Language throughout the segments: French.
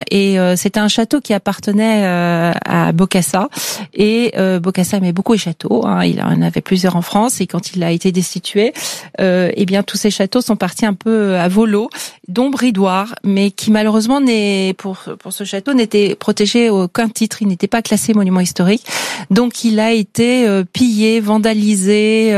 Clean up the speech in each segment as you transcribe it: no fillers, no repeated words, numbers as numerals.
et c'était un château qui appartenait à Bokassa, et Bokassa aimait beaucoup les châteaux, hein, il en avait plusieurs en France, et quand il a été destitué, eh bien tous ces châteaux sont partis un peu à volo, dont Bridoire, mais qui malheureusement pour ce château n'était protégé à aucun titre, il n'était pas classé monument historique, donc il a été pillé, vandalisé,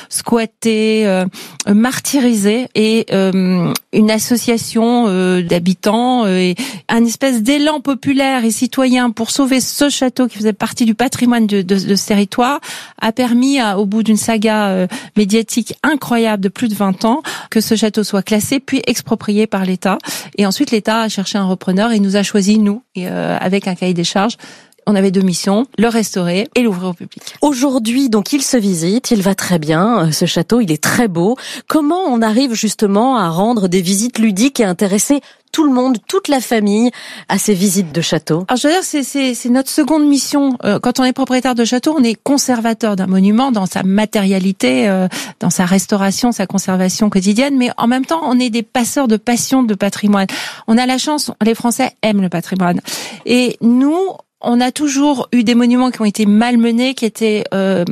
squatté, martyrisé, et une association d'habitants et un espèce d'élan populaire et citoyen pour sauver ce château qui faisait partie du patrimoine de ce territoire a permis, au bout d'une saga médiatique incroyable de plus de 20 ans, que ce château soit classé puis exproprié par l'État. Et ensuite, l'État a cherché un repreneur et nous a choisi, nous, avec un cahier des charges. On avait 2 missions, le restaurer et l'ouvrir au public. Aujourd'hui, donc, il se visite, il va très bien, ce château, il est très beau. Comment on arrive justement à rendre des visites ludiques et intéresser tout le monde, toute la famille, à ces visites de château? Alors, je veux dire, c'est notre seconde mission. Quand on est propriétaire de château, on est conservateur d'un monument dans sa matérialité, dans sa restauration, sa conservation quotidienne, mais en même temps, on est des passeurs de passion de patrimoine. On a la chance, les Français aiment le patrimoine. Et nous, on a toujours eu des monuments qui ont été malmenés, qui étaient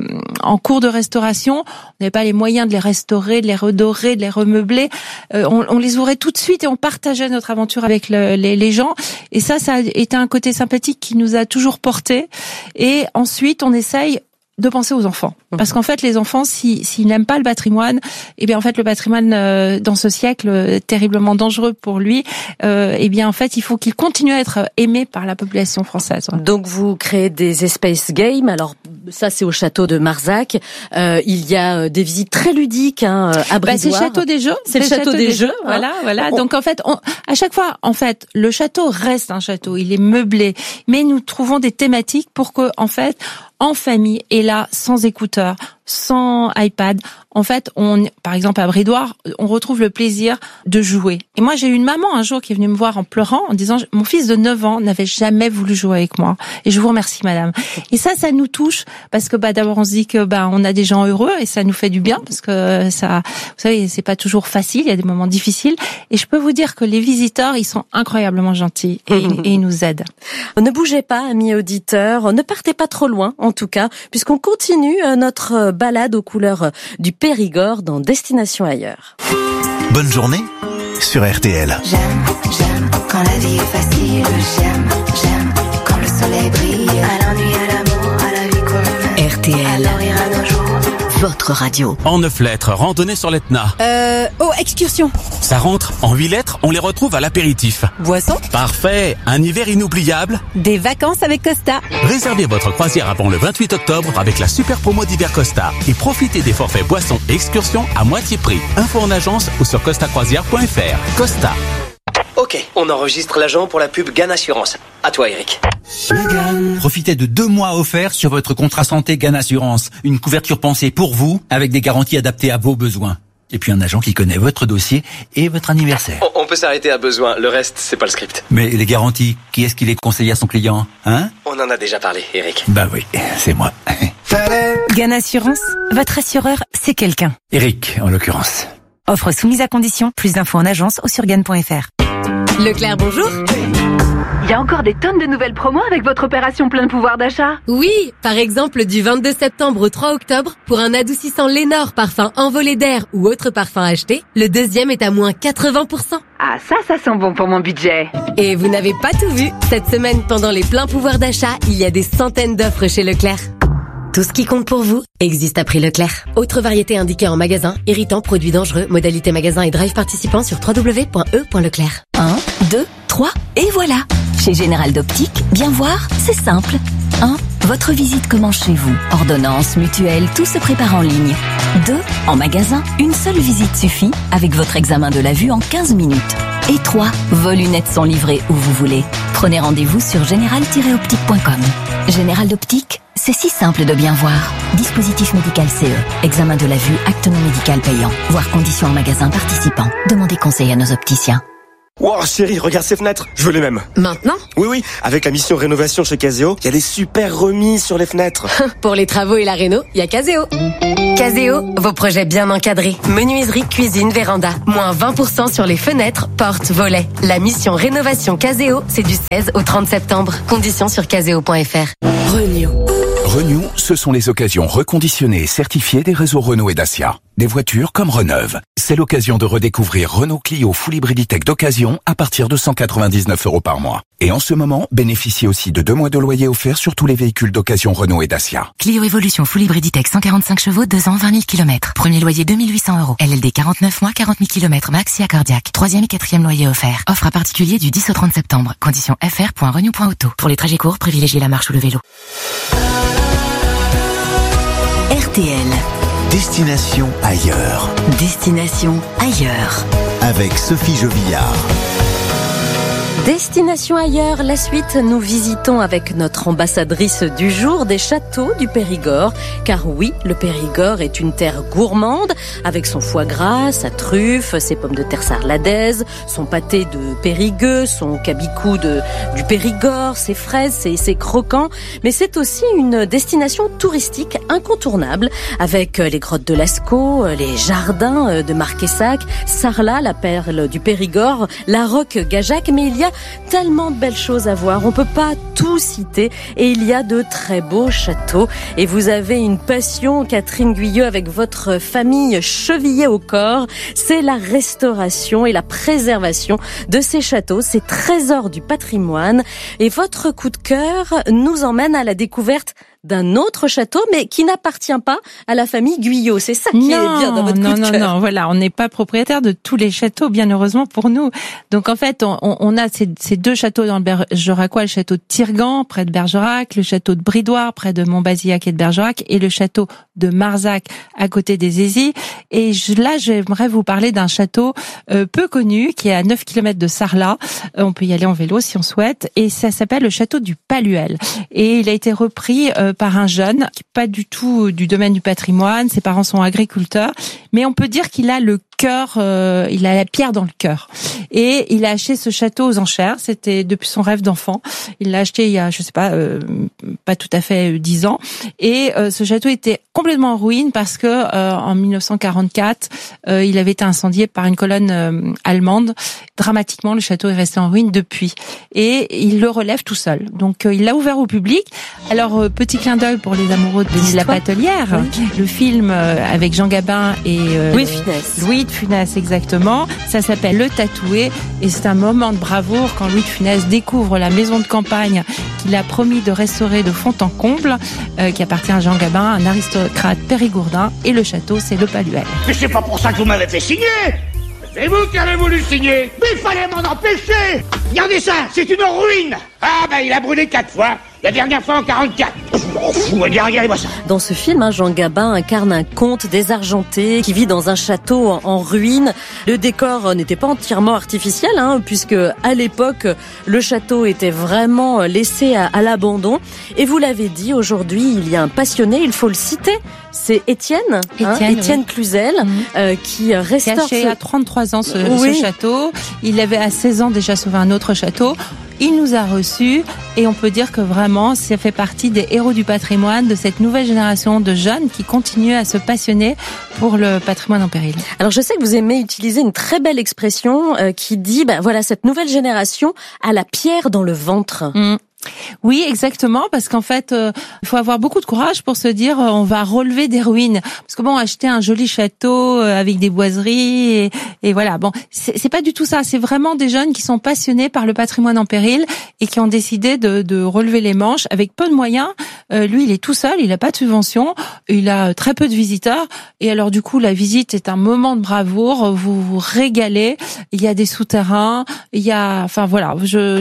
en cours de restauration. On n'avait pas les moyens de les restaurer, de les redorer, de les remeubler. On les ouvrait tout de suite et on partageait notre aventure avec les gens. Et ça a été un côté sympathique qui nous a toujours portés. Et ensuite, on essaye de penser aux enfants. Parce qu'en fait, les enfants, s'ils n'aiment pas le patrimoine, eh bien, en fait, le patrimoine, dans ce siècle terriblement dangereux pour lui, eh bien, en fait, il faut qu'il continue à être aimé par la population française. Donc, vous créez des espace games. Alors, ça, c'est au château de Marzac. Il y a des visites très ludiques, à Bridoire. C'est le château des jeux. C'est le château des jeux. Voilà. Donc, en fait, à chaque fois, en fait, le château reste un château. Il est meublé. Mais nous trouvons des thématiques pour que, en fait, en famille, et là, sans écouteurs, sans iPad, en fait, par exemple à Bridoire, on retrouve le plaisir de jouer. Et moi, j'ai eu une maman un jour qui est venue me voir en pleurant, en disant « Mon fils de 9 ans n'avait jamais voulu jouer avec moi. Et je vous remercie, madame. » Et ça nous touche, parce que d'abord, on se dit que on a des gens heureux, et ça nous fait du bien, parce que ça, vous savez, c'est pas toujours facile, il y a des moments difficiles. Et je peux vous dire que les visiteurs, ils sont incroyablement gentils, et ils nous aident. Ne bougez pas, amis auditeurs, ne partez pas trop loin, en tout cas, puisqu'on continue notre balade aux couleurs du Périgord dans Destination Ailleurs. Bonne journée sur RTL. J'aime quand la vie est facile. J'aime quand le soleil brille. À l'ennui, à l'amour, à la vie commune. RTL. Alors ira nos jours. Votre radio. En 9 lettres, randonnée sur l'Etna. Excursion. Ça rentre. En 8 lettres, on les retrouve à l'apéritif. Boisson. Parfait. Un hiver inoubliable. Des vacances avec Costa. Réservez votre croisière avant le 28 octobre avec la super promo d'hiver Costa et profitez des forfaits boissons et excursions à moitié prix. Info en agence ou sur costacroisière.fr. Costa. Ok, on enregistre l'agent pour la pub GAN Assurance. À toi, Eric. Profitez de 2 mois offerts sur votre contrat santé GAN Assurance. Une couverture pensée pour vous, avec des garanties adaptées à vos besoins. Et puis un agent qui connaît votre dossier et votre anniversaire. On peut s'arrêter à besoin, le reste, c'est pas le script. Mais les garanties, qui est-ce qui les conseille à son client, hein? On en a déjà parlé, Eric. Bah oui, c'est moi. GAN Assurance, votre assureur, c'est quelqu'un. Eric, en l'occurrence. Offre soumise à condition. Plus d'infos en agence ou sur GAN.fr. Leclerc, bonjour. Il y a encore des tonnes de nouvelles promos avec votre opération plein pouvoir d'achat. Oui, par exemple du 22 septembre au 3 octobre, pour un adoucissant Lénore parfum envolé d'air ou autre parfum acheté, le deuxième est à moins 80%. Ah, ça sent bon pour mon budget. Et vous n'avez pas tout vu. Cette semaine, pendant les pleins pouvoirs d'achat, il y a des centaines d'offres chez Leclerc. Tout ce qui compte pour vous existe à prix Leclerc. Autre variété indiquée en magasin, irritant, produits dangereux, modalité magasin et drive participant sur www.e.leclerc. 1, 2, 3, et voilà. Chez Général d'Optique, bien voir, c'est simple. 1. Votre visite commence chez vous. Ordonnance, mutuelle, tout se prépare en ligne. 2. En magasin, une seule visite suffit avec votre examen de la vue en 15 minutes. Et 3. Vos lunettes sont livrées où vous voulez. Prenez rendez-vous sur général-optique.com. Général d'Optique, c'est si simple de bien voir. Dispositif médical CE. Examen de la vue, acte non médical payant. Voir conditions en magasin participant. Demandez conseil à nos opticiens. Wow, chérie, regarde ces fenêtres. Je veux les mêmes. Maintenant? Oui. Avec la mission rénovation chez Caseo, il y a des super remises sur les fenêtres. Pour les travaux et la réno, il y a Caseo. Caseo, vos projets bien encadrés. Menuiserie, cuisine, véranda. Moins 20% sur les fenêtres, portes, volets. La mission rénovation Caseo, c'est du 16 au 30 septembre. Conditions sur caseo.fr. Renew, ce sont les occasions reconditionnées et certifiées des réseaux Renault et Dacia. Des voitures comme Reneuve. C'est l'occasion de redécouvrir Renault Clio Full Hybrid Tech d'occasion à partir de 199 € par mois. Et en ce moment, bénéficiez aussi de 2 mois de loyer offert sur tous les véhicules d'occasion Renault et Dacia. Clio Evolution Full Hybrid Tech 145 chevaux, 2 ans, 20 000 km. Premier loyer 2 800 €. LLD 49 mois, 40 000 km max et accordiaque. 3e et 4e loyer offert. Offre à particulier du 10 au 30 septembre. Conditions fr.renew.auto. Pour les trajets courts, privilégiez la marche ou le vélo. RTL. Destination ailleurs. Destination ailleurs. Avec Sophie Jovillard. Destination ailleurs, la suite, nous visitons avec notre ambassadrice du jour des châteaux du Périgord. Car oui, le Périgord est une terre gourmande, avec son foie gras, sa truffe, ses pommes de terre sarladaises, son pâté de Périgueux, son cabicou du Périgord, ses fraises, ses croquants. Mais c'est aussi une destination touristique incontournable, avec les grottes de Lascaux, les jardins de Marquessac, Sarlat, la perle du Périgord, la Roque-Gajac, mais il y a tellement de belles choses à voir, on peut pas tout citer et il y a de très beaux châteaux et vous avez une passion, Catherine Guyot, avec votre famille chevillée au corps, c'est la restauration et la préservation de ces châteaux, ces trésors du patrimoine, et votre coup de cœur nous emmène à la découverte d'un autre château, mais qui n'appartient pas à la famille Guyot. C'est ça qui est bien dans votre coup de cœur. Non, voilà, on n'est pas propriétaire de tous les châteaux, bien heureusement pour nous. Donc en fait, on a ces 2 châteaux dans le Bergeracois, le château de Tirgan, près de Bergerac, le château de Bridoire, près de Montbazillac et de Bergerac, et le château de Marzac, à côté des Aisies. Et là, j'aimerais vous parler d'un château peu connu, qui est à 9 km de Sarlat. On peut y aller en vélo si on souhaite, et ça s'appelle le château du Paluel. Et il a été repris par un jeune qui n'est pas du tout du domaine du patrimoine. Ses parents sont agriculteurs, mais on peut dire qu'il a le cœur, il a la pierre dans le cœur. Et il a acheté ce château aux enchères. C'était depuis son rêve d'enfant. Il l'a acheté il y a, je sais pas, pas tout à fait 10 ans. Et ce château était complètement en ruine parce que en 1944, il avait été incendié par une colonne allemande. Dramatiquement, le château est resté en ruine depuis. Et il le relève tout seul. Donc il l'a ouvert au public. Alors petit clin d'œil pour les amoureux de Denis Lapatelière, oui. Le film avec Jean Gabin et Louis de Funès, exactement. Ça s'appelle Le Tatoué et c'est un moment de bravoure quand Louis de Funès découvre la maison de campagne qu'il a promis de restaurer de fond en comble, qui appartient à Jean Gabin, un aristocrate périgourdin, et le château, c'est le Paluel. Mais c'est pas pour ça que vous m'avez fait signer. C'est vous qui avez voulu signer. Mais il fallait m'en empêcher. Regardez ça, c'est une ruine. Ah ben il a brûlé 4 fois. La dernière fois en 44. Regardez-moi ça. Dans ce film, Jean Gabin incarne un comte désargenté qui vit dans un château en ruine. Le décor n'était pas entièrement artificiel, puisque à l'époque, le château était vraiment laissé à l'abandon. Et vous l'avez dit, aujourd'hui, il y a un passionné, il faut le citer. C'est Étienne oui. Cluzel, qui restaure... Caché à 33 ans ce château. Il avait à 16 ans déjà sauvé un autre château. Il nous a reçus et on peut dire que vraiment, ça fait partie des héros du patrimoine, de cette nouvelle génération de jeunes qui continuent à se passionner pour le patrimoine en péril. Alors je sais que vous aimez utiliser une très belle expression qui dit, voilà, cette nouvelle génération a la pierre dans le ventre. Oui, exactement, parce qu'en fait, il faut avoir beaucoup de courage pour se dire on va relever des ruines. Parce que acheter un joli château avec des boiseries et voilà, c'est pas du tout ça. C'est vraiment des jeunes qui sont passionnés par le patrimoine en péril et qui ont décidé de relever les manches avec peu de moyens. Lui, il est tout seul, il a pas de subvention, il a très peu de visiteurs et alors du coup, la visite est un moment de bravoure. Vous vous régalez. Il y a des souterrains, il y a, enfin voilà,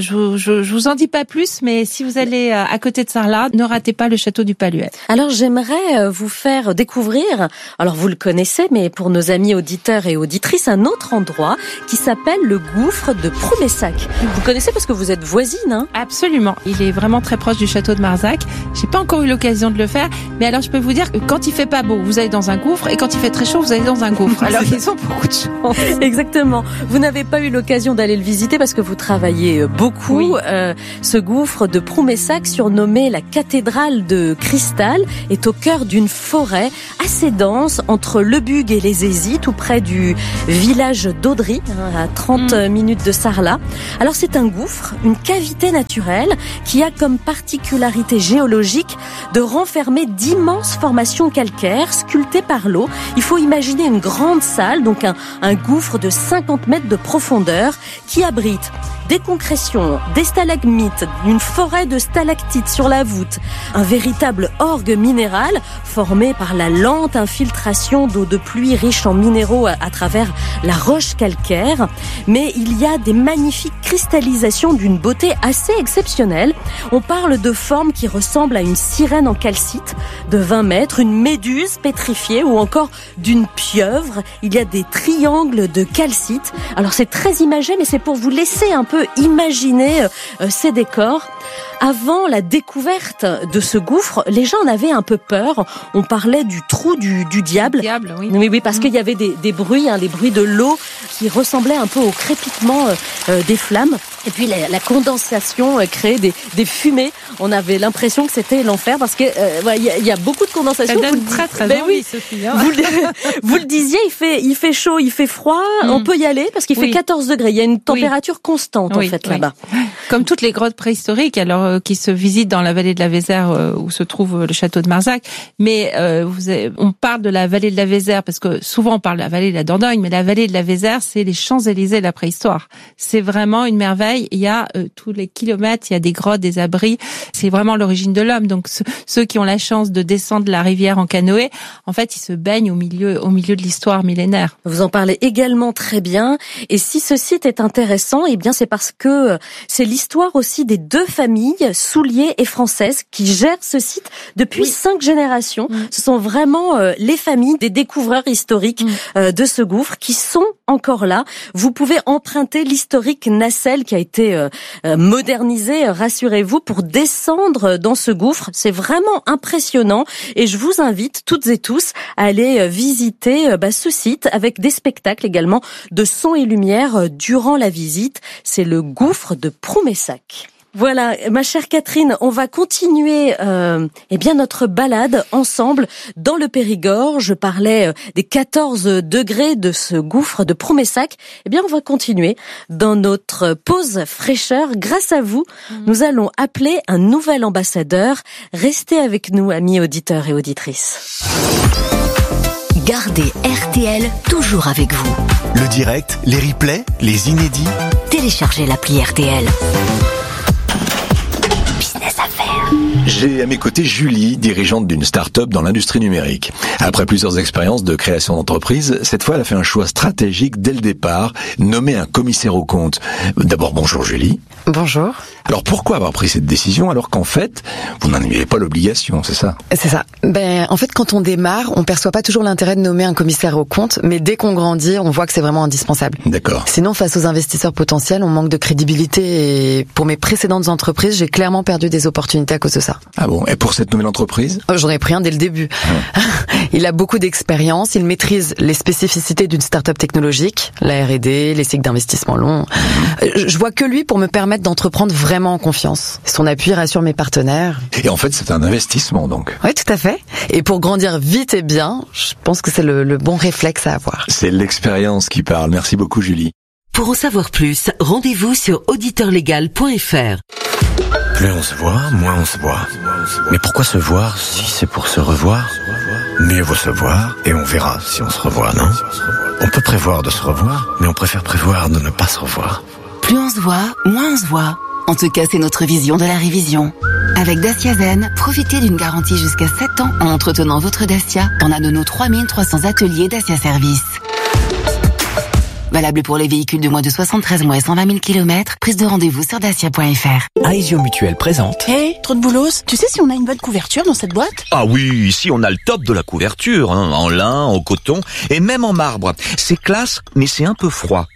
je vous en dis pas plus, mais si vous allez à côté de Sarlat, ne ratez pas le château du Paluel. Alors j'aimerais vous faire découvrir, alors vous le connaissez, mais pour nos amis auditeurs et auditrices, un autre endroit qui s'appelle le gouffre de Proumessac. Vous connaissez parce que vous êtes voisine, Absolument. Il est vraiment très proche du château de Marzac. J'ai pas pas encore eu l'occasion de le faire, mais alors je peux vous dire que quand il fait pas beau, vous allez dans un gouffre, et quand il fait très chaud, vous allez dans un gouffre. Alors ils ont beaucoup de chance. Exactement. Vous n'avez pas eu l'occasion d'aller le visiter parce que vous travaillez beaucoup. Oui. Ce gouffre de Proumessac, surnommé la cathédrale de cristal, est au cœur d'une forêt assez dense entre Le Bug et les Aisies, tout près du village d'Audry, à 30 minutes de Sarlat. Alors c'est un gouffre, une cavité naturelle qui a comme particularité géologique de renfermer d'immenses formations calcaires sculptées par l'eau. Il faut imaginer une grande salle, donc un gouffre de 50 mètres de profondeur qui abrite des concrétions, des stalagmites, une forêt de stalactites sur la voûte, un véritable orgue minéral formé par la lente infiltration d'eau de pluie riche en minéraux à travers la roche calcaire. Mais il y a des magnifiques cristallisations d'une beauté assez exceptionnelle. On parle de formes qui ressemblent à une sirène en calcite de 20 mètres, une méduse pétrifiée ou encore d'une pieuvre. Il y a des triangles de calcite. Alors c'est très imagé, mais c'est pour vous laisser un peu imaginer ces décors. Avant la découverte de ce gouffre, les gens en avaient un peu peur. On parlait du trou du diable. Oui. Oui, parce qu'il y avait des bruits, les bruits de l'eau qui ressemblaient un peu au crépitement des flammes. Et puis la condensation créait des fumées. On avait l'impression que c'était l'enfer parce que il y a beaucoup de condensation. Ça donne très envie, Sophie. Hein. Vous le disiez, il fait chaud, il fait froid. On peut y aller parce qu'il fait 14 degrés. Il y a une température constante en fait là-bas. Comme toutes les grottes préhistoriques, alors qui se visitent dans la vallée de la Vézère où se trouve le château de Marzac. Mais on parle de la vallée de la Vézère parce que souvent on parle de la vallée de la Dordogne, mais la vallée de la Vézère, c'est les Champs-Élysées de la préhistoire. C'est vraiment une merveille. Il y a tous les kilomètres, il y a des grottes, des abris. C'est vraiment l'origine de l'homme. Donc ceux qui ont la chance de descendre la rivière en canoë, en fait, ils se baignent au milieu de l'histoire millénaire. Vous en parlez également très bien. Et si ce site est intéressant, eh bien c'est parce que c'est l'histoire aussi des deux familles, Soulier et Française, qui gèrent ce site depuis 5 générations. Ce sont vraiment les familles des découvreurs historiques de ce gouffre qui sont encore là. Vous pouvez emprunter l'historique nacelle qui a été modernisé, rassurez-vous, pour descendre dans ce gouffre. C'est vraiment impressionnant et je vous invite toutes et tous à aller visiter ce site avec des spectacles également de son et lumière durant la visite. C'est le gouffre de Proumessac. Voilà, ma chère Catherine, on va continuer notre balade ensemble dans le Périgord. Je parlais des 14 degrés de ce gouffre de Proumessac. Eh bien, on va continuer dans notre pause fraîcheur. Grâce à vous, nous allons appeler un nouvel ambassadeur. Restez avec nous, amis auditeurs et auditrices. Gardez RTL toujours avec vous. Le direct, les replays, les inédits. Téléchargez l'appli RTL. J'ai à mes côtés Julie, dirigeante d'une start-up dans l'industrie numérique. Après plusieurs expériences de création d'entreprise, cette fois elle a fait un choix stratégique dès le départ, nommer un commissaire aux comptes. D'abord, bonjour Julie. Bonjour. Alors pourquoi avoir pris cette décision alors qu'en fait, vous n'en aviez pas l'obligation, c'est ça? C'est ça. En fait, quand on démarre, on perçoit pas toujours l'intérêt de nommer un commissaire aux comptes, mais dès qu'on grandit, on voit que c'est vraiment indispensable. D'accord. Sinon, face aux investisseurs potentiels, on manque de crédibilité et pour mes précédentes entreprises, j'ai clairement perdu des opportunités à cause de ça. Ah bon? Et pour cette nouvelle entreprise? J'en ai pris un dès le début. Il a beaucoup d'expérience, il maîtrise les spécificités d'une start-up technologique, la R&D, les cycles d'investissement longs. Je vois que lui pour me permettre d'entreprendre vraiment en confiance. Son appui rassure mes partenaires. Et en fait, c'est un investissement donc. Oui, tout à fait. Et pour grandir vite et bien, je pense que c'est le bon réflexe à avoir. C'est l'expérience qui parle. Merci beaucoup Julie. Pour en savoir plus, rendez-vous sur auditeurlégal.fr. Plus on se voit, moins on se voit. Mais pourquoi se voir si c'est pour se revoir? Mieux vaut se voir et on verra si on se revoit, non? On peut prévoir de se revoir, mais on préfère prévoir de ne pas se revoir. Plus on se voit, moins on se voit. En tout cas, c'est notre vision de la révision. Avec Dacia Zen, profitez d'une garantie jusqu'à 7 ans en entretenant votre Dacia dans un de nos 3300 ateliers Dacia Service. Valable pour les véhicules de moins de 73 mois et 120 000 km. Prise de rendez-vous sur dacia.fr. Aesio Mutuelle présente. Hey, trop de boulot. Tu sais si on a une bonne couverture dans cette boîte? Ah oui, ici on a le top de la couverture, en lin, en coton et même en marbre. C'est classe, mais c'est un peu froid.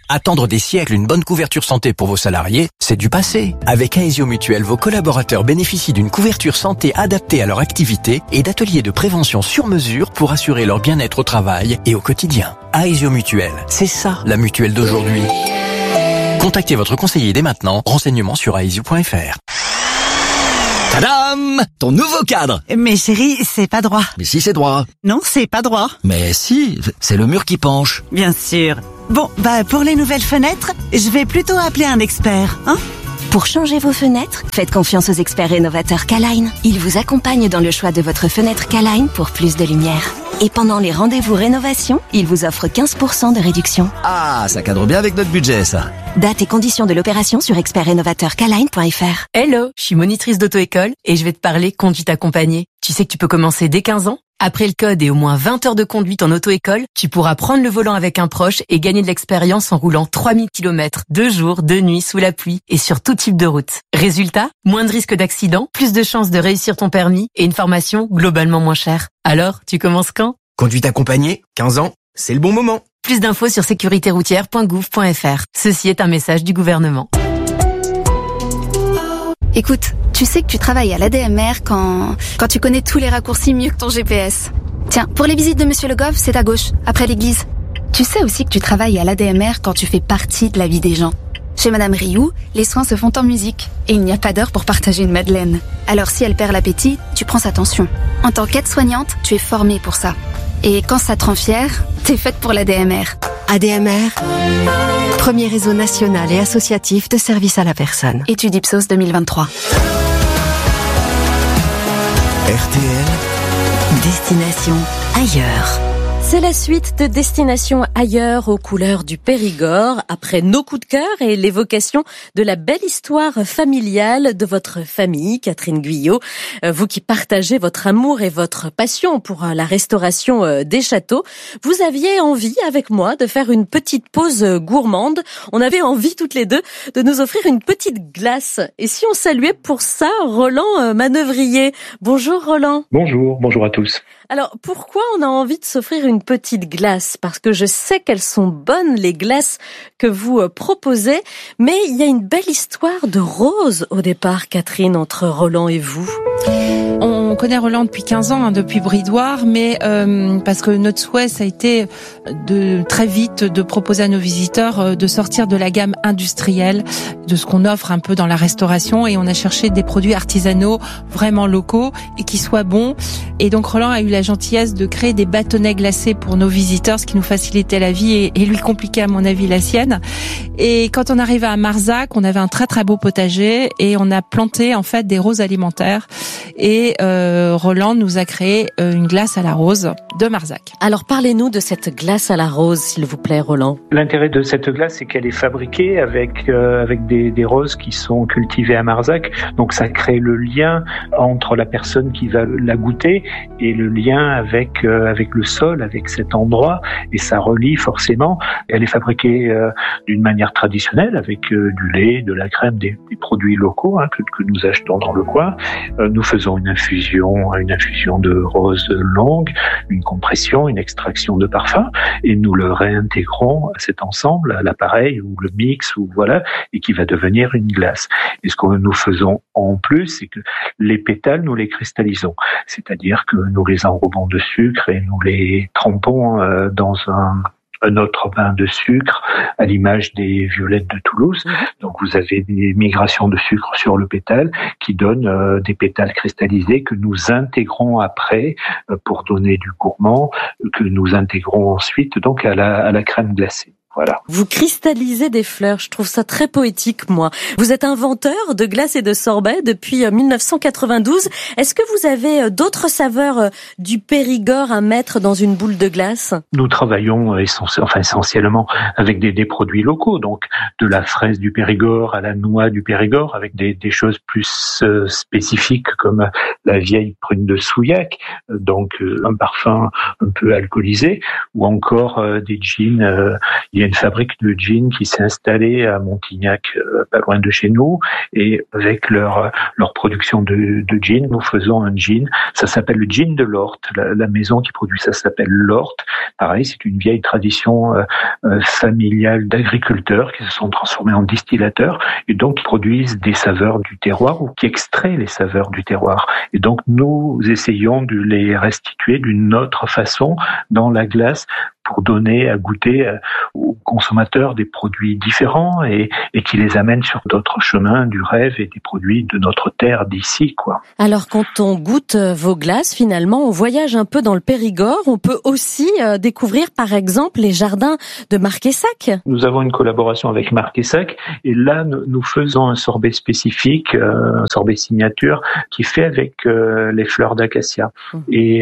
Attendre des siècles une bonne couverture santé pour vos salariés, c'est du passé. Avec Aesio Mutuel, vos collaborateurs bénéficient d'une couverture santé adaptée à leur activité et d'ateliers de prévention sur mesure pour assurer leur bien-être au travail et au quotidien. Aesio Mutuel, c'est ça la mutuelle d'aujourd'hui. Contactez votre conseiller dès maintenant. Renseignements sur aesio.fr. Tadam! Ton nouveau cadre! Mais chérie, c'est pas droit. Mais si, c'est droit. Non, c'est pas droit. Mais si, c'est le mur qui penche. Bien sûr. Bon, pour les nouvelles fenêtres, je vais plutôt appeler un expert, hein? Pour changer vos fenêtres, faites confiance aux experts rénovateurs K-Line. Ils vous accompagnent dans le choix de votre fenêtre K-Line pour plus de lumière. Et pendant les rendez-vous rénovation, ils vous offrent 15% de réduction. Ah, ça cadre bien avec notre budget, ça. Date et conditions de l'opération sur expertrénovateurkline.fr. Hello, je suis monitrice d'auto-école et je vais te parler conduite accompagnée. Tu sais que tu peux commencer dès 15 ans? Après le code et au moins 20 heures de conduite en auto-école, tu pourras prendre le volant avec un proche et gagner de l'expérience en roulant 3000 km, 2 jours, 2 nuits, sous la pluie et sur tout type de route. Résultat, moins de risques d'accident, plus de chances de réussir ton permis et une formation globalement moins chère. Alors, tu commences quand? Conduite accompagnée, 15 ans, c'est le bon moment. Plus d'infos sur sécuritéroutière.gouv.fr. Ceci est un message du gouvernement. Écoute, tu sais que tu travailles à l'ADMR quand tu connais tous les raccourcis mieux que ton GPS. Tiens, pour les visites de Monsieur Le Goff, c'est à gauche, après l'église. Tu sais aussi que tu travailles à l'ADMR quand tu fais partie de la vie des gens. Chez Madame Rioux, les soins se font en musique et il n'y a pas d'heure pour partager une madeleine. Alors si elle perd l'appétit, tu prends sa tension. En tant qu'aide-soignante, tu es formée pour ça. Et quand ça te rend fière, t'es faite pour l'ADMR. ADMR, premier réseau national et associatif de services à la personne. Étude Ipsos 2023. RTL, Destination ailleurs. C'est la suite de Destination ailleurs aux couleurs du Périgord, après nos coups de cœur et l'évocation de la belle histoire familiale de votre famille, Catherine Guyot. Vous qui partagez votre amour et votre passion pour la restauration des châteaux, vous aviez envie avec moi de faire une petite pause gourmande. On avait envie toutes les deux de nous offrir une petite glace. Et si on saluait pour ça Roland Manœuvrier. Bonjour Roland. Bonjour à tous. Alors, pourquoi on a envie de s'offrir une petite glace? Parce que je sais qu'elles sont bonnes, les glaces que vous proposez, mais il y a une belle histoire de rose au départ, Catherine, entre Roland et vous. On connaît Roland depuis 15 ans, depuis Bridoire, mais parce que notre souhait, ça a été de très vite de proposer à nos visiteurs de sortir de la gamme industrielle, de ce qu'on offre un peu dans la restauration, et on a cherché des produits artisanaux vraiment locaux et qui soient bons. Et donc Roland a eu la gentillesse de créer des bâtonnets glacés pour nos visiteurs, ce qui nous facilitait la vie et lui compliquait à mon avis la sienne. Et quand on arrivait à Marzac, on avait un très très beau potager et on a planté en fait des roses alimentaires. Et Roland nous a créé une glace à la rose de Marzac. Alors parlez-nous de cette glace à la rose, s'il vous plaît, Roland. L'intérêt de cette glace, c'est qu'elle est fabriquée avec des roses qui sont cultivées à Marzac. Donc ça crée le lien entre la personne qui va la goûter et le lien avec le sol, avec cet endroit, et ça relie forcément. Elle est fabriquée d'une manière traditionnelle avec du lait, de la crème, des produits locaux que nous achetons dans le coin. Nous faisons une infusion de rose longue, une compression, une extraction de parfum, et nous le réintégrons à cet ensemble, à l'appareil ou le mix ou voilà, et qui va devenir une glace. Et ce que nous faisons en plus, c'est que les pétales, nous les cristallisons, c'est-à-dire que nous les enrobons de sucre et nous les trempons dans un autre bain de sucre, à l'image des violettes de Toulouse. Donc vous avez des migrations de sucre sur le pétale qui donnent des pétales cristallisés que nous intégrons après pour donner du gourmand, que nous intégrons ensuite donc à la crème glacée. Voilà. Vous cristallisez des fleurs, je trouve ça très poétique, moi. Vous êtes inventeur de glace et de sorbet depuis 1992. Est-ce que vous avez d'autres saveurs du Périgord à mettre dans une boule de glace? Nous travaillons essentiellement avec des produits locaux, donc de la fraise du Périgord à la noix du Périgord, avec des choses plus spécifiques comme la vieille prune de Souillac, donc un parfum un peu alcoolisé, ou encore des gins. Il y a une fabrique de gin qui s'est installée à Montignac, pas loin de chez nous, et avec leur production de gin, nous faisons un gin. Ça s'appelle le gin de l'Orte. La maison qui produit ça s'appelle l'Orte. Pareil, c'est une vieille tradition familiale d'agriculteurs qui se sont transformés en distillateurs et donc qui produisent des saveurs du terroir ou qui extraient les saveurs du terroir. Et donc nous essayons de les restituer d'une autre façon dans la glace pour donner à goûter aux consommateurs des produits différents et qui les amènent sur d'autres chemins du rêve et des produits de notre terre d'ici, quoi. Alors, quand on goûte vos glaces, finalement, on voyage un peu dans le Périgord. On peut aussi découvrir, par exemple, les jardins de Marquessac. Nous avons une collaboration avec Marquessac et là, nous faisons un sorbet spécifique, un sorbet signature qui est fait avec les fleurs d'acacia. Et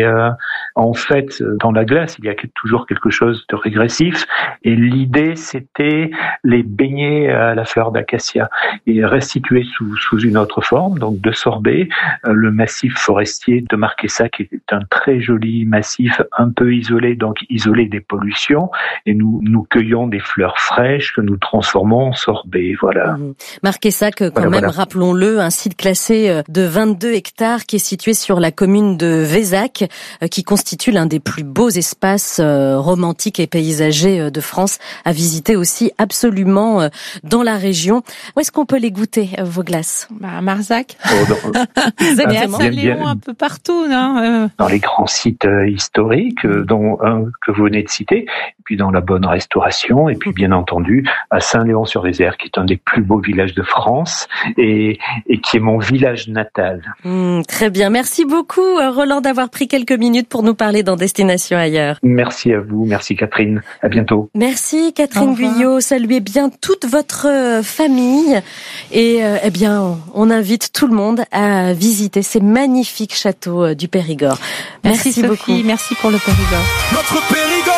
en fait, dans la glace, il y a toujours quelque chose de régressif et l'idée c'était les baigner à la fleur d'acacia et restituer sous une autre forme, donc de sorbet. Le massif forestier de Marquessac est un très joli massif un peu isolé, donc isolé des pollutions, et nous cueillons des fleurs fraîches que nous transformons en sorbet, voilà. Marquessac, voilà. Rappelons-le, un site classé de 22 hectares qui est situé sur la commune de Vézac, qui constitue l'un des plus beaux espaces romantiques et paysagers de France, à visiter aussi absolument dans la région. Où est-ce qu'on peut les goûter, vos glaces? À Marzac. Exactement. Et à Saint-Léon, un peu partout, non? Dans les grands sites historiques, dont un que vous venez de citer, et puis dans la bonne restauration, et puis bien entendu à Saint-Léon-sur-Vézère, qui est un des plus beaux villages de France et qui est mon village natal. Très bien. Merci beaucoup, Roland, d'avoir pris quelques minutes pour nous parler dans Destination Ailleurs. Merci à vous. Merci Catherine. À bientôt. Merci Catherine Guyot. Saluez bien toute votre famille et eh bien on invite tout le monde à visiter ces magnifiques châteaux du Périgord. Merci beaucoup. Sophie, merci pour le Périgord. Notre Périgord.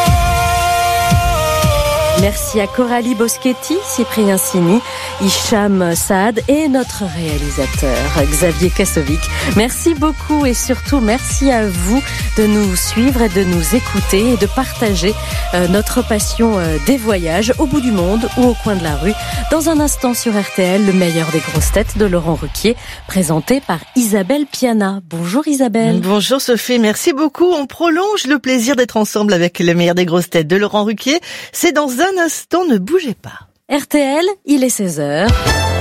Merci à Coralie Boschetti, Cyprien Sini, Hicham Saad et notre réalisateur Xavier Kassovic. Merci beaucoup et surtout merci à vous de nous suivre et de nous écouter et de partager notre passion des voyages au bout du monde ou au coin de la rue. Dans un instant sur RTL, le meilleur des grosses têtes de Laurent Ruquier, présenté par Isabelle Piana. Bonjour Isabelle. Bonjour Sophie, merci beaucoup. On prolonge le plaisir d'être ensemble avec le meilleur des grosses têtes de Laurent Ruquier. C'est dans un instant, ne bougez pas. RTL, il est 16h.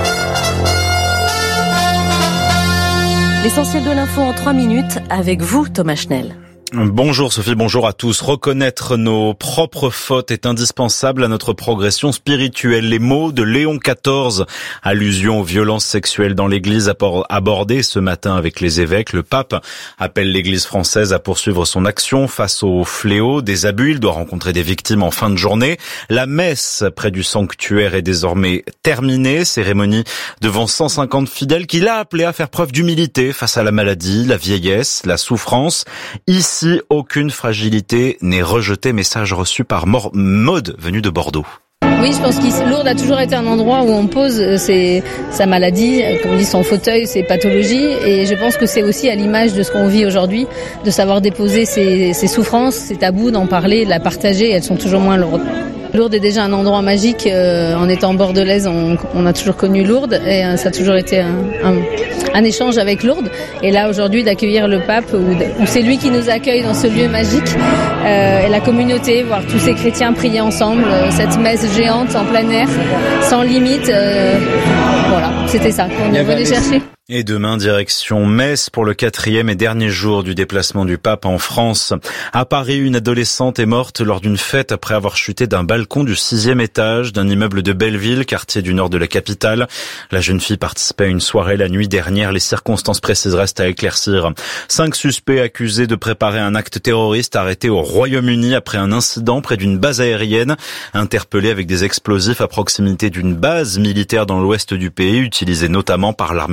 L'essentiel de l'info en 3 minutes avec vous, Thomas Schnell. Bonjour Sophie, bonjour à tous. Reconnaître nos propres fautes est indispensable à notre progression spirituelle. Les mots de Léon XIV, allusion aux violences sexuelles dans l'Église abordées ce matin avec les évêques. Le pape appelle l'Église française à poursuivre son action face au fléau des abus. Il doit rencontrer des victimes en fin de journée. La messe près du sanctuaire est désormais terminée. Cérémonie devant 150 fidèles qu'il a appelé à faire preuve d'humilité face à la maladie, la vieillesse, la souffrance. Ici, aucune fragilité n'est rejetée. Message reçu par Maude, venue de Bordeaux. Oui, je pense que Lourdes a toujours été un endroit où on pose sa maladie, comme on dit, son fauteuil, ses pathologies. Et je pense que c'est aussi à l'image de ce qu'on vit aujourd'hui, de savoir déposer ses souffrances, ses tabous, d'en parler, de la partager. Elles sont toujours moins lourdes. Lourdes est déjà un endroit magique. En étant bordelaise, on a toujours connu Lourdes et ça a toujours été un échange avec Lourdes. Et là, aujourd'hui, d'accueillir le pape, où c'est lui qui nous accueille dans ce lieu magique, et la communauté, voir tous ces chrétiens prier ensemble, cette messe géante en plein air, sans limite. Voilà, c'était ça qu'on venait chercher. Et demain, direction Metz pour le 4e et dernier jour du déplacement du pape en France. À Paris, une adolescente est morte lors d'une fête après avoir chuté d'un balcon du 6e étage d'un immeuble de Belleville, quartier du nord de la capitale. La jeune fille participait à une soirée la nuit dernière. Les circonstances précises restent à éclaircir. 5 suspects accusés de préparer un acte terroriste arrêtés au Royaume-Uni après un incident près d'une base aérienne, interpellés avec des explosifs à proximité d'une base militaire dans l'ouest du pays, utilisée notamment par l'armée de l'air américaine.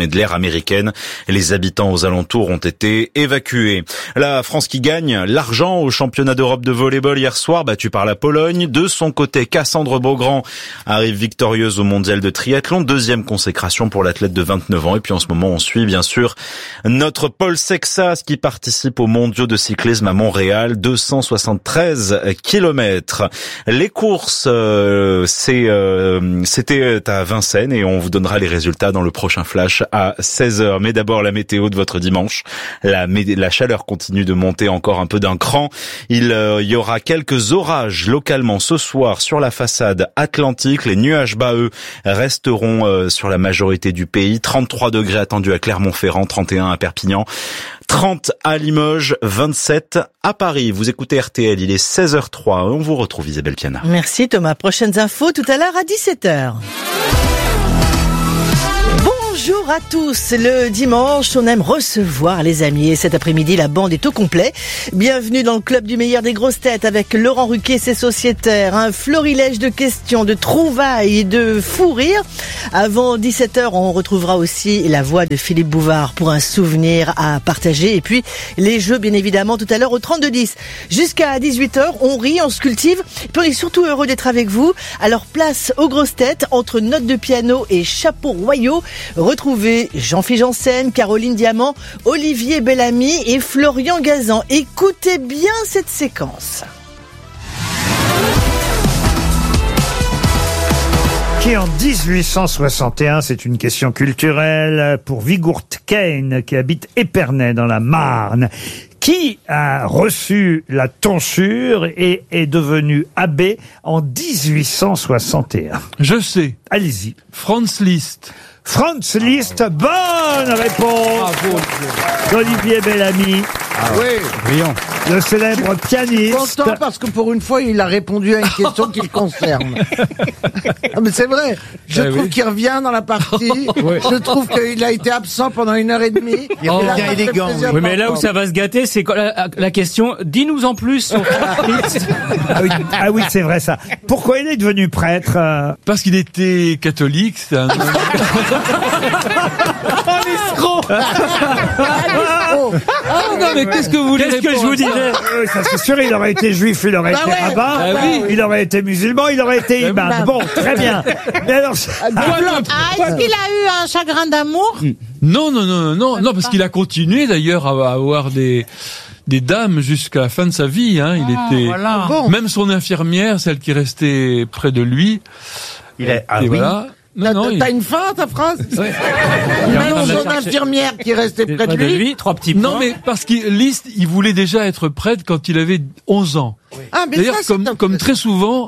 américaine. Les habitants aux alentours ont été évacués. La France qui gagne l'argent au championnat d'Europe de volleyball hier soir, battue par la Pologne. De son côté, Cassandre Beaugrand arrive victorieuse au mondial de triathlon. Deuxième consécration pour l'athlète de 29 ans. Et puis en ce moment, on suit bien sûr notre Paul Sexas qui participe aux mondiaux de cyclisme à Montréal. 273 kilomètres. Les courses, c'était à Vincennes et on vous donnera les résultats dans le prochain flash à 16h. Mais d'abord, la météo de votre dimanche. La chaleur continue de monter encore un peu d'un cran. Il y aura quelques orages localement ce soir sur la façade atlantique. Les nuages bas, eux, resteront sur la majorité du pays. 33 degrés attendus à Clermont-Ferrand, 31 à Perpignan, 30 à Limoges, 27 à Paris. Vous écoutez RTL, il est 16h03. On vous retrouve Isabelle Piana. Merci Thomas. Prochaines infos tout à l'heure à 17h. Bonjour à tous. Le dimanche, on aime recevoir les amis. Et cet après-midi, la bande est au complet. Bienvenue dans le club du meilleur des grosses têtes avec Laurent Ruquier, ses sociétaires. Un florilège de questions, de trouvailles et de fous rires. Avant 17h, on retrouvera aussi la voix de Philippe Bouvard pour un souvenir à partager. Et puis, les jeux, bien évidemment, tout à l'heure au 32-10. Jusqu'à 18h, on rit, on se cultive. Et puis, on est surtout heureux d'être avec vous. Alors, place aux grosses têtes entre notes de piano et chapeaux royaux. Retrouvez Jean-Philippe Janssen, Caroline Diamant, Olivier Bellamy et Florian Gazan. Écoutez bien cette séquence. Qui en 1861, c'est une question culturelle pour Viggourt Kane qui habite Épernay dans la Marne. Qui a reçu la tonsure et est devenu abbé en 1861? Je sais. Allez-y. Franz Liszt. Franz Liszt, bonne réponse d'Olivier Bellamy. Ah oui, brillant. Le célèbre pianiste. Content parce que pour une fois, il a répondu à une question qui le concerne. Ah, mais c'est vrai. Je trouve qu'il revient dans la partie. Ouais. Je trouve qu'il a été absent pendant 1h30. Il revient élégant. Oui, mais là où ça va se gâter, c'est la question. Dis-nous en plus sur Franz. Ah oui, c'est vrai ça. Pourquoi il est devenu prêtre? Parce qu'il était catholique. C'est un... l'escroc. Ah non, mais qu'est-ce que vous voulez Qu'est-ce que je vous disais? Oui, ça c'est sûr, il aurait été juif, il aurait été rabbin, il aurait été musulman, il aurait été imam. Bon, très bien. Mais alors, est-ce qu'il a eu un chagrin d'amour? Non, parce qu'il a continué d'ailleurs à avoir des dames jusqu'à la fin de sa vie. Hein. Il était même son infirmière, celle qui restait près de lui. Voilà. T'as une fin, ta phrase? Oui. Même son infirmière qui restait près de lui. 3 petits points. Non, mais parce que Liszt, il voulait déjà être prêtre quand il avait 11 ans. Oui. Ah, mais d'ailleurs, comme très souvent,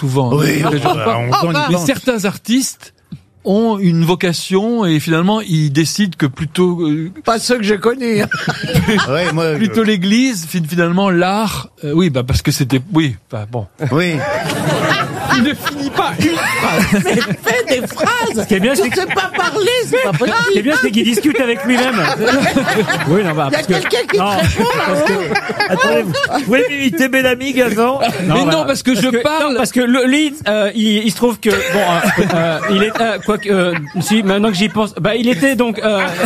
mais certains artistes ont une vocation et finalement ils décident que plutôt pas ceux que j'ai connus. Plutôt l'Église, finalement l'art. Parce que c'était bon. Oui. Il ne finit pas une phrase. Mais fais des phrases. Ce qui est bien, c'est pas parler, c'est pas possible. Ce qui est bien, c'est qu'il discute avec lui-même. Oui, non, il y a quelqu'un qui te répond là. Attendez, vous pouvez imiter Bellamy, Gazan? Mais non, parce que je parle. Parce que le lead, il se trouve que il est si maintenant que j'y pense, il était donc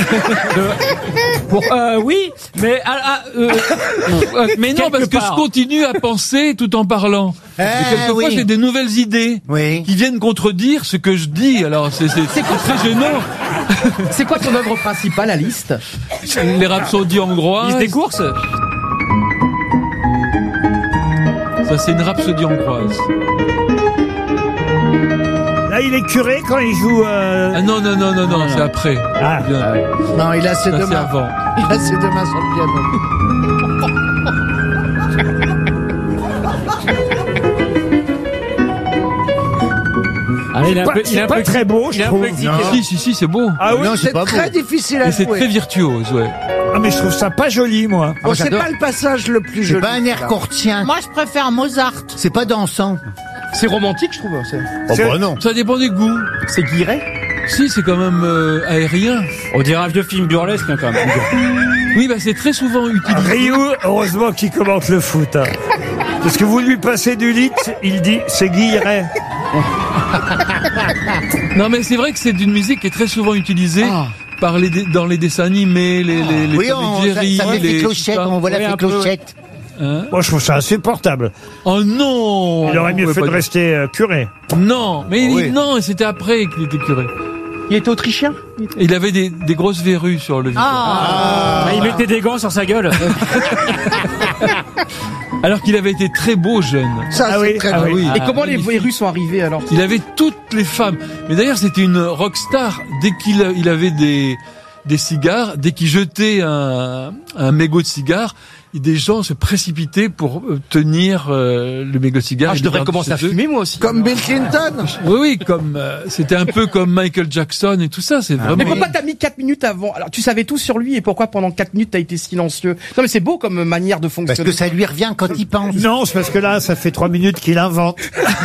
oui, mais mais non, parce que je continue à penser tout en parlant. Et quelquefois, j'ai des nouvelles idées qui viennent contredire ce que je dis. Alors, c'est très gênant. C'est quoi ton œuvre principale à Liszt? Les rhapsodies hongroises. Liszt des courses? Ça, c'est une rhapsodie hongroise. Là, il est curé quand il joue... Non, c'est après. Non, il a ses deux mains. Avant. Il a ses deux mains sur le piano. C'est pas très beau, je trouve. Si, c'est beau. Ah oui, c'est très difficile à jouer. C'est très virtuose, ouais. Ah, mais je trouve ça pas joli, moi. Bon, c'est pas le passage le plus joli. C'est pas un air courtien. Moi, je préfère Mozart. C'est pas dansant. C'est romantique, je trouve. Non. Ça dépend des goûts. C'est Guilleret? Si, c'est quand même aérien. On dirait un vieux film burlesque, hein, quand même. Oui, c'est très souvent utilisé. Rioux, heureusement qu'il commente le foot. Hein. Parce que vous lui passez du lit, il dit c'est Guilleret. Non, mais c'est vrai que c'est une musique qui est très souvent utilisée par dans les dessins animés, les Tom et Jerry, ça fait les clochette, on voit la clochette. Hein? Moi, je trouve ça insupportable. Oh non! Il aurait mieux fait de rester curé. Non, mais non, c'était après qu'il était curé. Il était autrichien? Il avait des grosses verrues sur le visage. Il mettait des gants sur sa gueule. Alors qu'il avait été très beau jeune. Ça, c'est très beau. Oui. Et comment les verrues sont arrivées alors? Il avait toutes les femmes. Mais d'ailleurs, c'était une rockstar. Dès qu'il avait des cigares, dès qu'il jetait un mégot de cigare, des gens se précipitaient pour tenir le mégot de cigare. Je devrais commencer à fumer moi aussi. Comme Bill Clinton? Oui, comme c'était un peu comme Michael Jackson et tout ça. C'est vraiment. Mais pourquoi t'as mis 4 minutes avant? Alors tu savais tout sur lui et pourquoi pendant 4 minutes t'as été silencieux? Non mais c'est beau comme manière de fonctionner. Parce que ça lui revient quand il pense. Non, c'est parce que là, ça fait 3 minutes qu'il invente.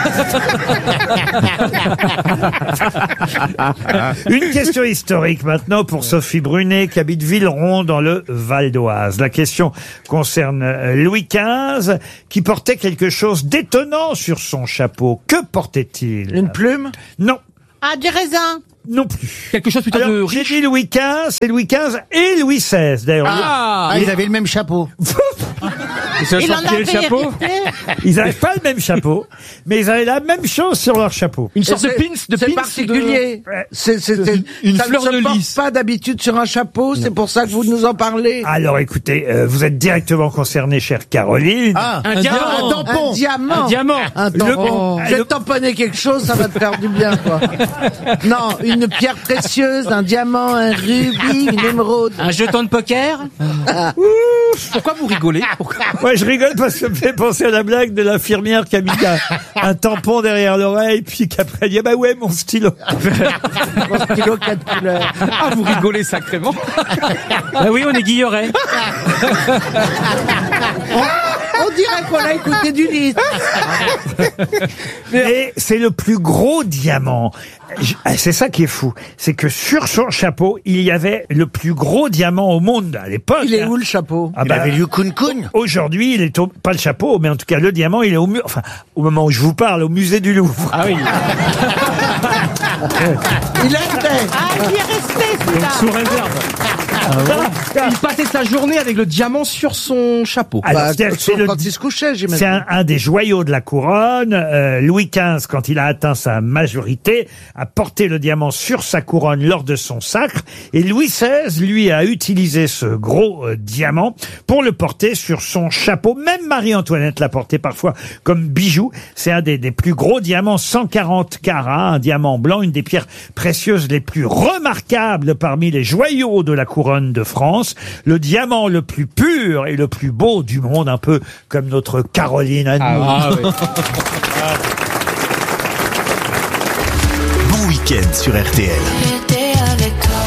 Une question historique maintenant pour Sophie Brunet qui habite Villeron dans le Val d'Oise. La question concerne Louis XV qui portait quelque chose d'étonnant sur son chapeau. Que portait-il? Une plume? Non. Ah, du raisin. Non plus. Quelque chose plutôt de riche. J'ai dit Louis XV, c'est Louis XV et Louis XVI d'ailleurs. Ils avaient le même chapeau. Il en avait le chapeau. Ils n'avaient pas le même chapeau, mais ils avaient la même chose sur leur chapeau. Une sorte de pins, C'est particulier. C'est Une ça fleur ne de se porte lys. pas d'habitude sur un chapeau, c'est pour ça que vous nous en parlez. Alors écoutez, vous êtes directement concernée, chère Caroline. Un diamant. Un tampon. Un diamant. Un tampon. Je vais tamponner quelque chose, ça va te faire du bien, quoi. Non, une pierre précieuse, un diamant, un rubis, une émeraude. Un jeton de poker. Pourquoi vous rigolez? Ouais, je rigole parce que ça me fait penser à la blague de l'infirmière qui a mis un tampon derrière l'oreille, puis qu'après elle dit, ah bah ouais, mon stylo. Mon stylo 4 couleurs. Ah, vous rigolez sacrément. Bah oui, on est Guilleret. On dirait qu'on a écouté du lit. Mais c'est le plus gros diamant. C'est ça qui est fou. C'est que sur son chapeau, il y avait le plus gros diamant au monde à l'époque. Il est où le chapeau? Il avait lu Kun Kun. Aujourd'hui, il est pas le chapeau, mais en tout cas, le diamant, il est au moment où je vous parle, au musée du Louvre. Ah oui. Il était. Il est resté, celui-là. Sous réserve. Il passait sa journée avec le diamant sur son chapeau. Alors, Quand il se couchait, j'imagine. c'est un des joyaux de la couronne. Louis XV, quand il a atteint sa majorité, a porté le diamant sur sa couronne lors de son sacre. Et Louis XVI, lui, a utilisé ce gros diamant pour le porter sur son chapeau. Même Marie-Antoinette l'a porté parfois comme bijou. C'est un des plus gros diamants, 140 carats, un diamant blanc, une des pierres précieuses les plus remarquables parmi les joyaux de la couronne de France. Le diamant le plus pur et le plus beau du monde, un peu comme notre Caroline à nous. Oui. Bon week-end sur RTL. J'étais avec toi.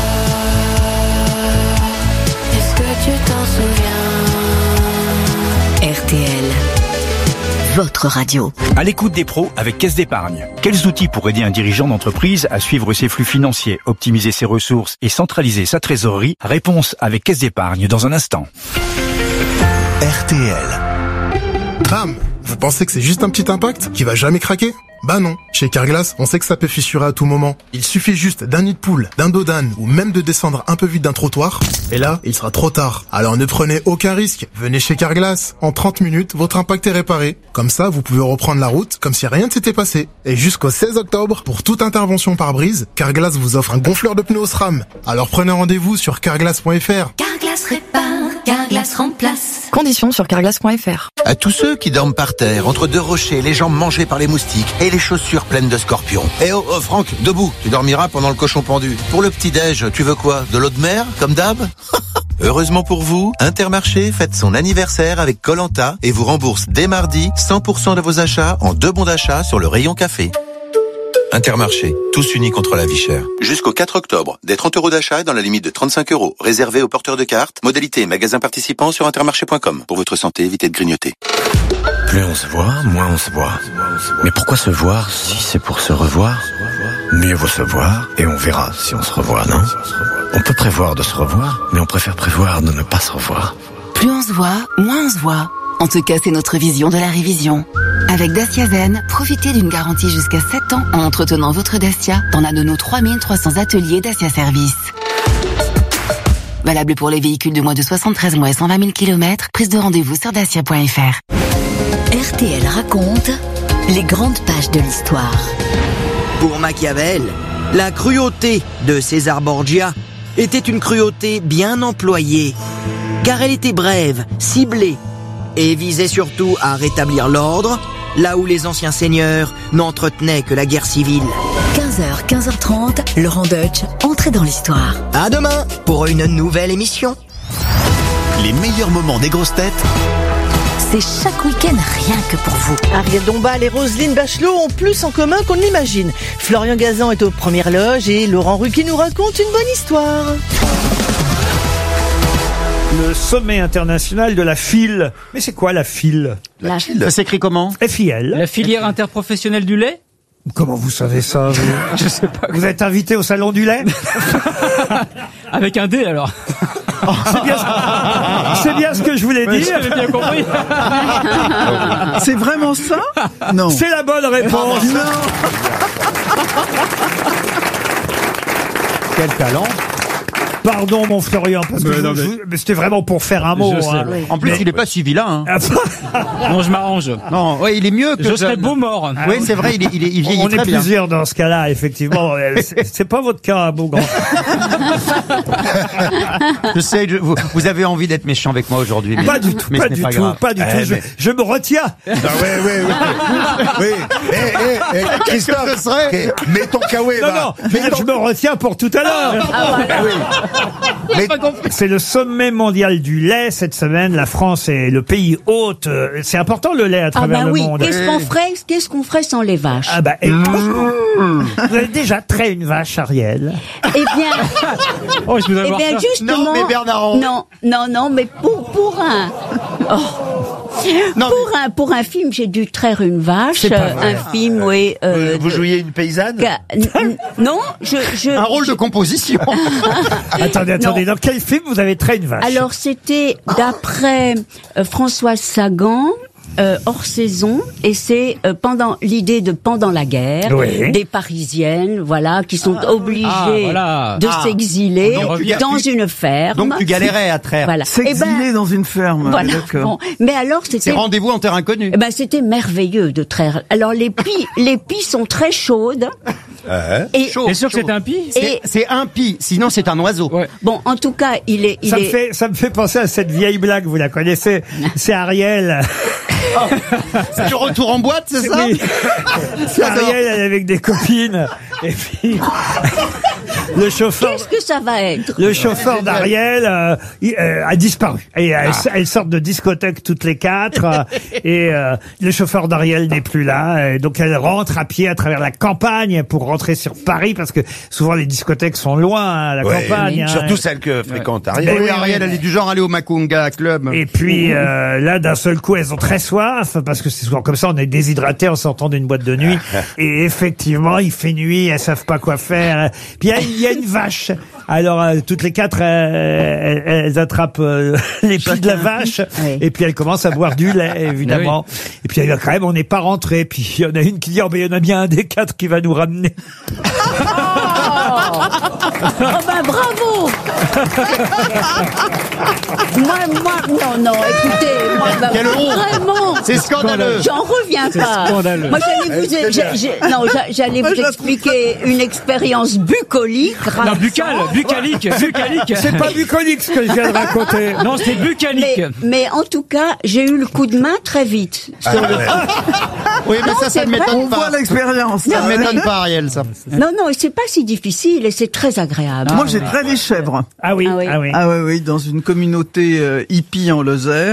Est-ce que tu t'en souviens? RTL, votre radio. À l'écoute des pros avec Caisse d'Épargne. Quels outils pour aider un dirigeant d'entreprise à suivre ses flux financiers, optimiser ses ressources et centraliser sa trésorerie? Réponse avec Caisse d'Épargne dans un instant. RTL. Bam! Vous pensez que c'est juste un petit impact qui va jamais craquer? Bah non. Chez Carglass, on sait que ça peut fissurer à tout moment. Il suffit juste d'un nid de poule, d'un dos d'âne ou même de descendre un peu vite d'un trottoir. Et là, il sera trop tard. Alors ne prenez aucun risque. Venez chez Carglass. En 30 minutes, votre impact est réparé. Comme ça, vous pouvez reprendre la route comme si rien ne s'était passé. Et jusqu'au 16 octobre, pour toute intervention par brise, Carglass vous offre un gonfleur de pneus SRAM. Alors prenez rendez-vous sur carglass.fr. Carglass répare, Carglass remplace. Conditions sur carglass.fr. À tous ceux qui dorment par terre, entre deux rochers, les jambes mangées par les moustiques et les chaussures pleines de scorpions. Eh oh, Franck, debout, tu dormiras pendant le cochon pendu. Pour le petit-déj, tu veux quoi? De l'eau de mer, comme d'hab? Heureusement pour vous, Intermarché fête son anniversaire avec Koh-Lanta et vous rembourse dès mardi 100% de vos achats en 2 bons d'achat sur le rayon café. Intermarché, tous unis contre la vie chère. Jusqu'au 4 octobre, des 30 € d'achat dans la limite de 35 €, réservés aux porteurs de cartes. Modalité magasin participant sur intermarché.com. Pour votre santé, évitez de grignoter. Plus on se voit, moins on se voit. Mais pourquoi se voir si c'est pour se revoir? Mieux vaut se voir et on verra si on se revoit, non? On peut prévoir de se revoir, mais on préfère prévoir de ne pas se revoir. Plus on se voit, moins on se voit. En tout cas, c'est notre vision de la révision. Avec Dacia Zen, profitez d'une garantie jusqu'à 7 ans en entretenant votre Dacia dans l'un de nos 3300 ateliers Dacia Service. Valable pour les véhicules de moins de 73 mois et 120 000 km. Prise de rendez-vous sur dacia.fr. RTL raconte les grandes pages de l'histoire. Pour Machiavel, la cruauté de César Borgia était une cruauté bien employée, car elle était brève, ciblée, et visait surtout à rétablir l'ordre, là où les anciens seigneurs n'entretenaient que la guerre civile. 15h, 15h30, Laurent Deutsch, entrée dans l'histoire. À demain pour une nouvelle émission. Les meilleurs moments des grosses têtes, c'est chaque week-end rien que pour vous. Ariel Dombal et Roselyne Bachelot ont plus en commun qu'on ne l'imagine. Florian Gazan est aux premières loges et Laurent Ruquier nous raconte une bonne histoire. Le sommet international de la FIL. Mais c'est quoi la FIL? La FIL. Ça s'écrit comment? FIL. La filière interprofessionnelle du lait? Comment vous savez ça, vous? Je sais pas. Vous êtes invité au salon du lait? Avec un D alors. C'est bien ce que je voulais dire. J'avais bien compris. C'est vraiment ça? Non. C'est la bonne réponse. Quel talent. Pardon, mon Florian, parce que mais c'était vraiment pour faire un mot. Hein. En plus, il est pas si vilain. Hein. Non, je m'arrange. Non, ouais, il est mieux que je serais beau mort. Oui, c'est vrai, il vieillit très bien. On est plusieurs dans ce cas-là, effectivement. C'est pas votre cas, Beaugrand. Je sais, vous avez envie d'être méchant avec moi aujourd'hui. Pas du tout, pas du tout, pas du tout. Je me retiens. Oui. Christophe, mets ton kawaii. Non, je me retiens pour tout à l'heure. C'est le sommet mondial du lait cette semaine. La France est le pays hôte. C'est important le lait à travers le monde. Qu'est-ce qu'on ferait sans les vaches? Vous avez déjà trait une vache, Ariel? Eh bien, justement. Non, mais Bernard. Non, mais pour un. Pour un film, j'ai dû traire une vache. Un film, oui. Vous jouiez une paysanne? Non, un rôle de composition. Attendez, dans quel film vous avez trait une vache? Alors, c'était d'après Françoise Sagan. Hors saison, et c'est pendant la guerre, des Parisiennes, voilà, qui sont obligées de s'exiler dans une ferme. Donc tu galérais à traire. Voilà. S'exiler dans une ferme. Voilà. Bon. Mais alors c'est rendez-vous en terre inconnue. C'était merveilleux de traire. Alors les pies sont très chaudes. T'es sûr que c'est un pie? C'est un pie, sinon c'est un oiseau. Ouais. Bon, en tout cas, Ça me fait penser à cette vieille blague, vous la connaissez? C'est Ariel. C'est du retour en boîte, c'est ça? Oui. C'est Ariel, elle est avec des copines. Et puis, le chauffeur. Qu'est-ce que ça va être? Le chauffeur d'Ariel a disparu. Et elles sortent de discothèque toutes les quatre. Et le chauffeur d'Ariel n'est plus là. Et donc elle rentre à pied à travers la campagne pour rentrer sur Paris, parce que souvent les discothèques sont loin à la campagne. Surtout celles que fréquente Ariel. Oui, Ariel, elle est du genre aller au Macunga Club. Et puis là, d'un seul coup, elles ont très soif, parce que c'est souvent comme ça, on est déshydraté en sortant d'une boîte de nuit. Et effectivement, il fait nuit, elles savent pas quoi faire. Puis il y a une vache. Alors toutes les quatre, elles attrapent les pieds de la vache, et puis elles commencent à boire du lait, évidemment. Et puis quand même, on n'est pas rentré. Puis il y en a une qui dit, il y en a bien un des quatre qui va nous ramener. Bravo. Non, écoutez, vraiment. C'est scandaleux. J'en reviens pas. Scandaleux. Moi, j'allais vous expliquer une expérience bucolique. Non, bucalique. C'est pas bucolique ce que je viens de raconter. Non, c'est bucalique. Mais en tout cas, j'ai eu le coup de main très vite. Oui, mais ça ne m'étonne pas. On voit l'expérience. Ça ne m'étonne pas, Ariel, ça. Non, c'est pas si difficile et c'est très agréable. Moi, j'ai traité les chèvres. Ah oui. Dans une communauté hippie en Lozère.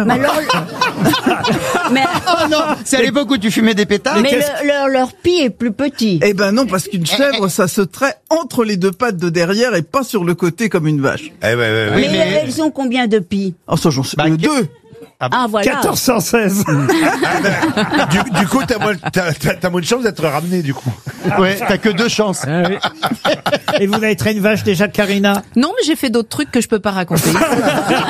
Oh non, c'est à l'époque où tu fumais des pétards. Mais leur pie est plus petit. Eh ben non, parce qu'une chèvre, ça se traite entre les deux pattes de derrière et pas sur le côté comme une vache. Mais elles ont combien de pies? J'en sais deux. Voilà. 1416. Du coup, t'as moins de chance d'être ramené, du coup. Ouais, t'as que 2 chances. Et vous avez traité une vache déjà, Karina? Non, mais j'ai fait d'autres trucs que je peux pas raconter.